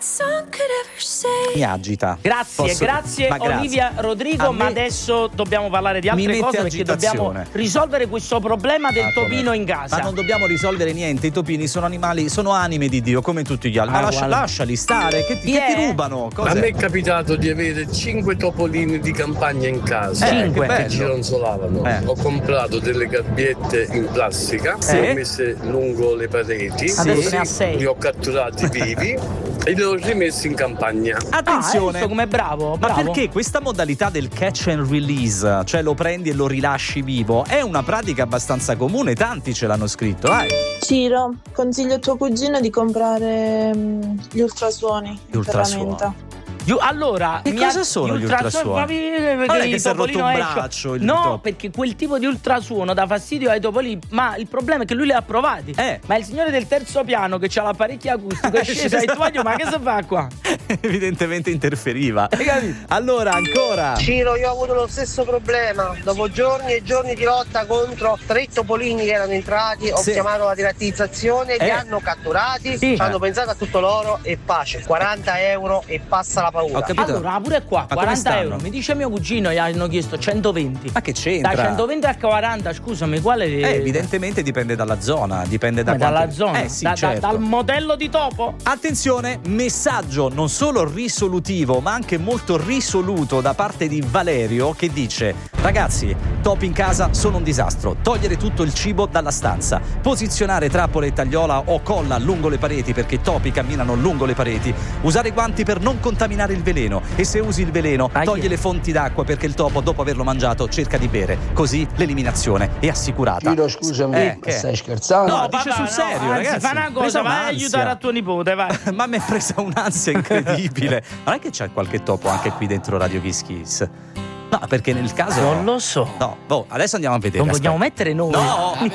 Mi agita. Grazie Olivia Rodrigo, ma adesso dobbiamo parlare di altre cose perché dobbiamo risolvere questo problema del topino in casa. Ma non dobbiamo risolvere niente, i topini sono animali, sono anime di Dio come tutti gli altri. Ma lasciali stare, che ti rubano. Cos'è? A me è capitato di avere 5 topolini di campagna in casa che gironzolavano. Ho comprato delle gabbiette in plastica, le ho messe lungo le pareti, li ho catturati vivi e li ho rimessi in campagna. Attenzione, come bravo. Ma perché questa modalità del catch and release, cioè lo prendi e lo rilasci vivo, è una pratica abbastanza comune, tanti ce l'hanno scritto. Ciro, consiglio a tuo cugino di comprare gli ultrasuoni. Allora, che cosa sono gli ultrasuoni? Perché si è rotto un braccio? No, perché quel tipo di ultrasuono dà fastidio ai topolini, ma il problema è che lui li ha provati. Ma il signore del terzo piano che c'ha l'apparecchio acustico è sceso ai tovaglio, ma che si fa qua? Evidentemente interferiva. Allora, ancora. Ciro, io ho avuto lo stesso problema. Dopo giorni e giorni di lotta contro 3 topolini che erano entrati, ho chiamato la direttizzazione, li hanno catturati, hanno pensato a tutto loro e pace. 40 euro e passa la paura. Allora, pure qua, 40 euro. Mi dice mio cugino, gli hanno chiesto 120. Ma che c'entra? Da 120 a 40, scusami, quale? Evidentemente dipende dalla zona, dipende dalla zona, certo. Dal modello di topo. Attenzione, messaggio non solo risolutivo, ma anche molto risoluto da parte di Valerio che dice: ragazzi, topi in casa sono un disastro. Togliere tutto il cibo dalla stanza, posizionare trappole e tagliola o colla lungo le pareti perché i topi camminano lungo le pareti, usare guanti per non contaminare il veleno e se usi il veleno toglie le fonti d'acqua perché il topo dopo averlo mangiato cerca di bere, così l'eliminazione è assicurata. Ciro, scusami, stai scherzando? No, dice sul serio, ragazzi. Fa una cosa, vai a aiutare a tuo nipote, vai. Ma mi è presa un'ansia incredibile. Non è che c'è qualche topo anche qui dentro Radio Kiss Kiss? No, perché nel caso non lo so. No, adesso andiamo a vedere. Non vogliamo mettere noi. No,